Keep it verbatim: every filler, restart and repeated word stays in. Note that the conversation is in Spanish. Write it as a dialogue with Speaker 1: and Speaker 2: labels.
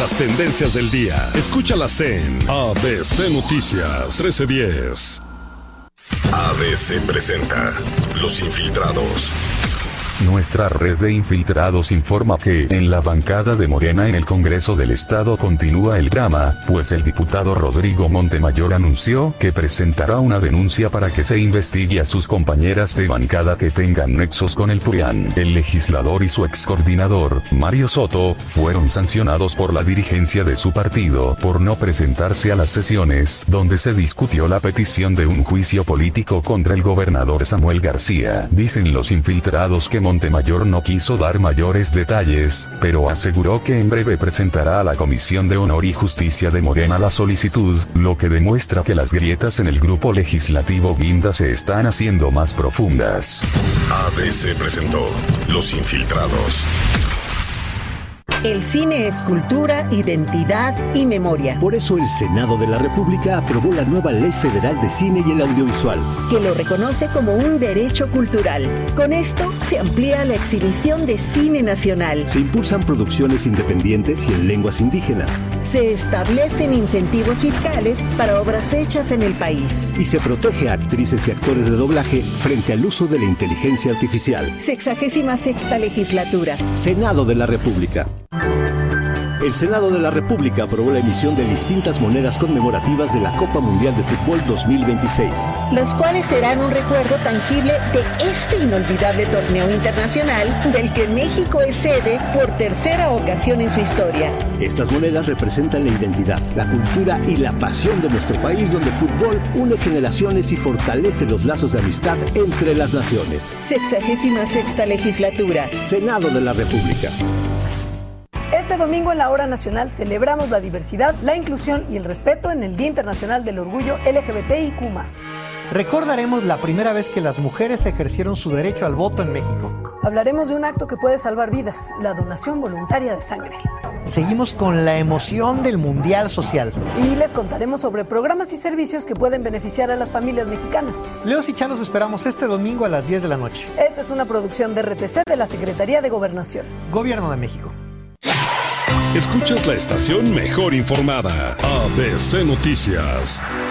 Speaker 1: las tendencias del día. Escúchalas en A B C Noticias trece diez. A B C presenta Los Infiltrados.
Speaker 2: Nuestra red de infiltrados informa que, en la bancada de Morena en el Congreso del Estado continúa el drama, pues el diputado Rodrigo Montemayor anunció que presentará una denuncia para que se investigue a sus compañeras de bancada que tengan nexos con el PRIAN. El legislador y su excoordinador, Mario Soto, fueron sancionados por la dirigencia de su partido por no presentarse a las sesiones donde se discutió la petición de un juicio político contra el gobernador Samuel García. Dicen los infiltrados que Montemayor no quiso dar mayores detalles, pero aseguró que en breve presentará a la Comisión de Honor y Justicia de Morena la solicitud, lo que demuestra que las grietas en el grupo legislativo guinda se están haciendo más profundas.
Speaker 1: A B C presentó Los Infiltrados.
Speaker 3: El cine es cultura, identidad y memoria.
Speaker 4: Por eso el Senado de la República aprobó la nueva Ley Federal de Cine y el Audiovisual,
Speaker 3: que lo reconoce como un derecho cultural. Con esto se amplía la exhibición de cine nacional.
Speaker 4: Se impulsan producciones independientes y en lenguas indígenas.
Speaker 3: Se establecen incentivos fiscales para obras hechas en el país.
Speaker 4: Y se protege a actrices y actores de doblaje frente al uso de la inteligencia artificial.
Speaker 3: Sexagésima sexta legislatura.
Speaker 4: Senado de la República. El Senado de la República aprobó la emisión de distintas monedas conmemorativas de la Copa Mundial de Fútbol dos mil veintiséis.
Speaker 3: Las cuales serán un recuerdo tangible de este inolvidable torneo internacional del que México es sede por tercera ocasión en su historia.
Speaker 4: Estas monedas representan la identidad, la cultura y la pasión de nuestro país, donde el fútbol une generaciones y fortalece los lazos de amistad entre las naciones.
Speaker 3: Sexagésima sexta legislatura.
Speaker 4: Senado de la República.
Speaker 5: Este domingo en la Hora Nacional celebramos la diversidad, la inclusión y el respeto en el Día Internacional del Orgullo L G B T I Q más.
Speaker 6: Recordaremos la primera vez que las mujeres ejercieron su derecho al voto en México.
Speaker 5: Hablaremos de un acto que puede salvar vidas, la donación voluntaria de sangre.
Speaker 6: Seguimos con la emoción del Mundial Social.
Speaker 5: Y les contaremos sobre programas y servicios que pueden beneficiar a las familias mexicanas.
Speaker 6: Leos y Chan los esperamos este domingo a las diez de la noche.
Speaker 5: Esta es una producción de R T C de la Secretaría de Gobernación.
Speaker 6: Gobierno de México.
Speaker 1: Escuchas la estación mejor informada, A B C Noticias.